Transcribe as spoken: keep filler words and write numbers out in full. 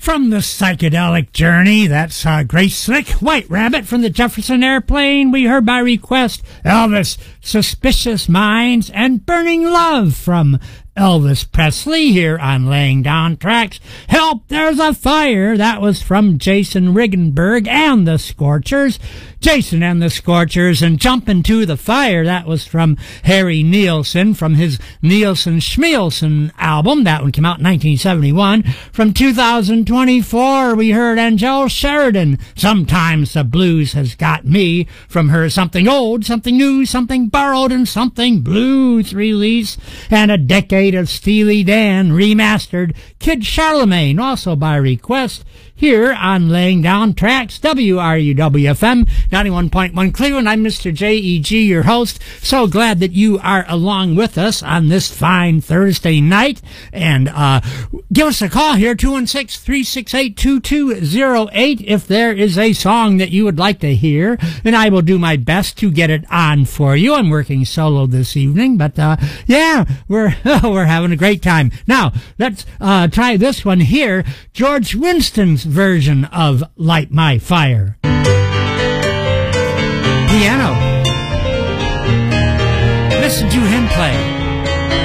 From the Psychedelic Journey, that's uh, Grace Slick. White Rabbit from the Jefferson Airplane. We heard by request Elvis, Suspicious Minds, and Burning Love from Elvis Presley here on Laying Down Tracks. Help, There's a Fire. That was from Jason Riggenberg and the Scorchers. Jason and the Scorchers and Jump Into the Fire. That was from Harry Nielsen from his Nielsen Schmielsen album. That one came out in nineteen seventy-one. From two thousand twenty-four, we heard Angel Sheridan. Sometimes the Blues Has Got Me from her Something Old, Something New, Something Borrowed, and Something Blues release. And a decade of Steely Dan remastered Kid Charlemagne, also by request, here on Laying Down Tracks, W R U W F M ninety-one point one Cleveland. I'm Mister J E G, your host. So glad that you are along with us on this fine Thursday night. And uh, give us a call here, two one six, three six eight, two two zero eight, if there is a song that you would like to hear, and I will do my best to get it on for you. I'm working solo this evening, but uh, yeah, we're we're having a great time. Now, let's uh, try this one here, George Winston's version of Light My Fire. Piano. Listen to him play.